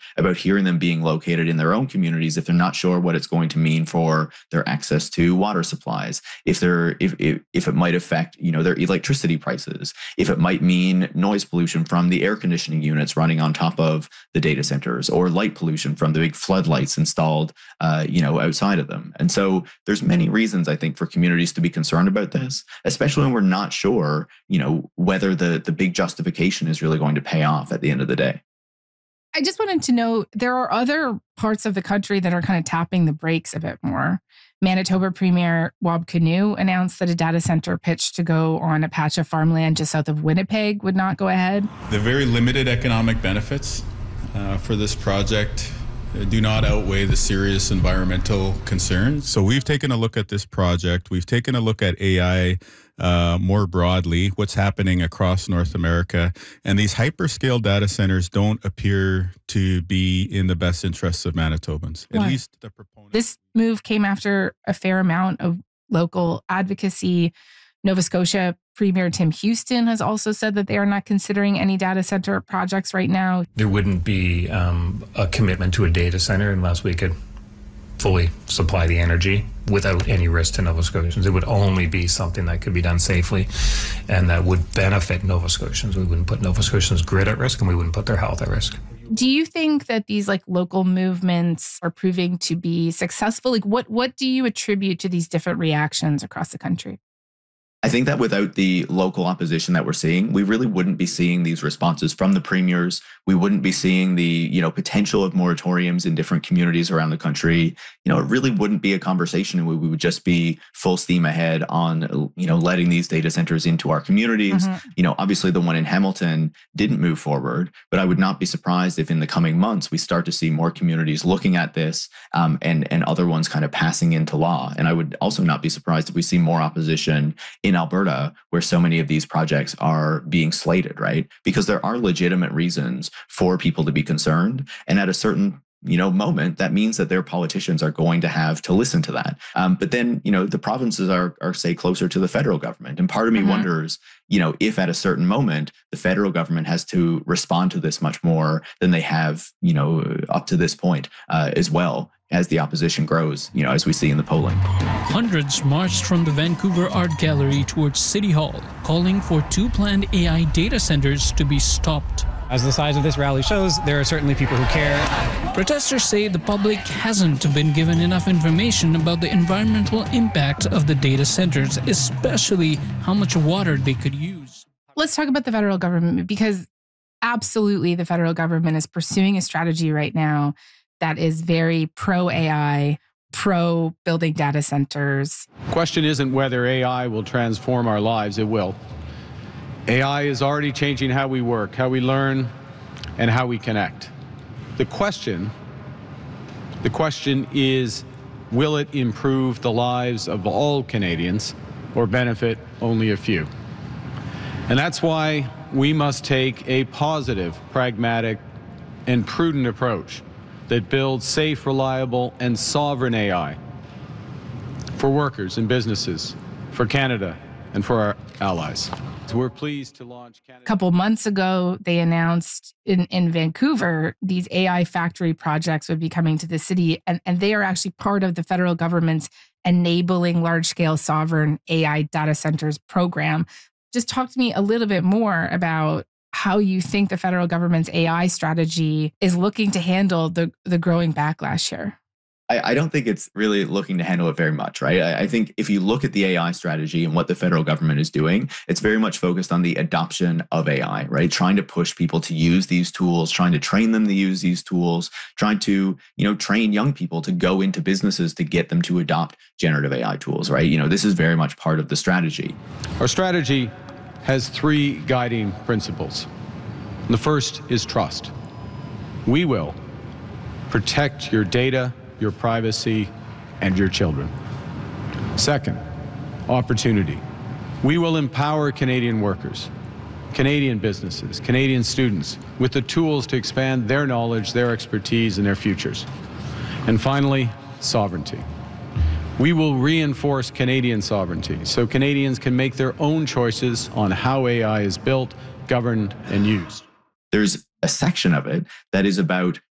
about hearing them being located in their own communities if they're not sure what it's going to mean for their access to water supplies, if it might affect, their electricity prices, if it might mean noise pollution from the air conditioning units running on top of the data centers, or light pollution from the big floodlights installed, outside of them. And so there's many reasons, I think, for communities to be concerned about this, especially when we're not sure, whether the big justification is really going to pay off at the end of the day. I just wanted to know, there are other parts of the country that are kind of tapping the brakes a bit more. Manitoba Premier Wab Kinew announced that a data center pitch to go on a patch of farmland just south of Winnipeg would not go ahead. The very limited economic benefits for this project do not outweigh the serious environmental concerns. So we've taken a look at this project. We've taken a look at AI more broadly, what's happening across North America. And these hyperscale data centers don't appear to be in the best interests of Manitobans. Why? At least the proponents. This move came after a fair amount of local advocacy. Nova Scotia Premier Tim Houston has also said that they are not considering any data center projects right now. There wouldn't be a commitment to a data center unless we could fully supply the energy without any risk to Nova Scotians. It would only be something that could be done safely and that would benefit Nova Scotians. We wouldn't put Nova Scotians' grid at risk, and we wouldn't put their health at risk. Do you think that these local movements are proving to be successful? What do you attribute to these different reactions across the country? I think that without the local opposition that we're seeing, we really wouldn't be seeing these responses from the premiers. We wouldn't be seeing the, potential of moratoriums in different communities around the country. It really wouldn't be a conversation, and we would just be full steam ahead on, letting these data centers into our communities. Mm-hmm. Obviously the one in Hamilton didn't move forward, but I would not be surprised if in the coming months we start to see more communities looking at this and other ones kind of passing into law. And I would also not be surprised if we see more opposition in Alberta, where so many of these projects are being slated, right? Because there are legitimate reasons for people to be concerned. And at a certain moment, that means that their politicians are going to have to listen to that. But then, the provinces are say closer to the federal government. And part of me wonders, if at a certain moment, the federal government has to respond to this much more than they have, up to this point as well, as the opposition grows, as we see in the polling. Hundreds marched from the Vancouver Art Gallery towards City Hall, calling for 2 planned AI data centers to be stopped. As the size of this rally shows, there are certainly people who care. Protesters say the public hasn't been given enough information about the environmental impact of the data centers, especially how much water they could use. Let's talk about the federal government, because absolutely the federal government is pursuing a strategy right now that is very pro-AI, pro-building data centers. The question isn't whether AI will transform our lives. It will. AI is already changing how we work, how we learn, and how we connect. The question is, will it improve the lives of all Canadians or benefit only a few? And that's why we must take a positive, pragmatic, and prudent approach that builds safe, reliable, and sovereign AI for workers and businesses, for Canada, and for our allies. So we're pleased to launch Canada. A couple months ago, they announced in Vancouver, these AI factory projects would be coming to the city, and they are actually part of the federal government's Enabling Large-Scale Sovereign AI Data Centers program. Just talk to me a little bit more about how you think the federal government's AI strategy is looking to handle the growing backlash here. I don't think it's really looking to handle it very much, right? I think if you look at the AI strategy and what the federal government is doing, it's very much focused on the adoption of AI, right? Trying to push people to use these tools, trying to train them to use these tools, trying to, train young people to go into businesses to get them to adopt generative AI tools, right? This is very much part of the strategy. Our strategy has 3 guiding principles. The first is trust. We will protect your data, your privacy, and your children. Second, opportunity. We will empower Canadian workers, Canadian businesses, Canadian students with the tools to expand their knowledge, their expertise, and their futures. And finally, sovereignty. We will reinforce Canadian sovereignty so Canadians can make their own choices on how AI is built, governed, and used. There's a section of it that is about